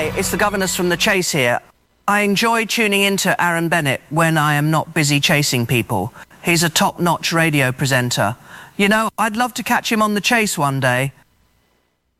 Hi, it's the governess from The Chase here. I enjoy tuning into Aaron Bennett when I am not busy chasing people. He's a top-notch radio presenter. You know, I'd love to catch him on The Chase one day.